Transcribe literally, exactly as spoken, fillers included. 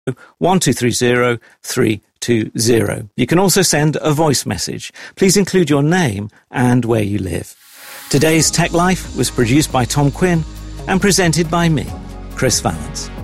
one two three zero three two zero. You can also send a voice message. Please include your name and where you live. Today's Tech Life was produced by Tom Quinn and presented by me, Chris Vallance.